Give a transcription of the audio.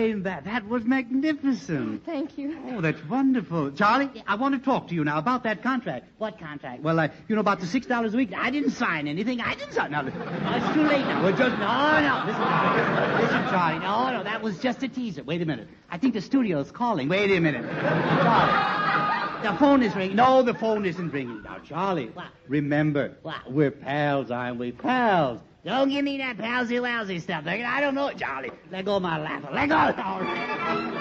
explain that. That was magnificent. Thank you. Oh, that's wonderful. Charlie, I want to talk to you now about that contract. What contract? Well, about the $6 a week. I didn't sign anything. I didn't sign. Now, It's too late now. well, just... No. Listen, Charlie. No. That was just a teaser. Wait a minute. I think the studio's calling. Wait a minute. Charlie, The phone is ringing. no, the phone isn't ringing. Now, Charlie, What? remember, What? we're pals, aren't we? Pals. Don't give me that palsy-walsy stuff. I don't know it, Charlie. Let go of my lap. Let go.